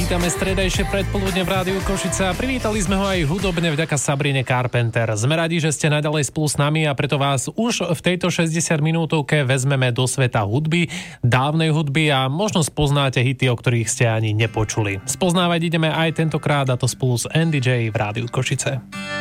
Vítame stredajšie predpoludne v Rádiu Košice a privítali sme ho aj hudobne vďaka Sabrine Carpenter. Sme radi, že ste naďalej spolu s nami a preto vás už v tejto 60 minútovke vezmeme do sveta hudby, dávnej hudby a možno spoznáte hity, o ktorých ste ani nepočuli. Spoznávať ideme aj tentokrát a to spolu s Andy J v Rádiu Košice.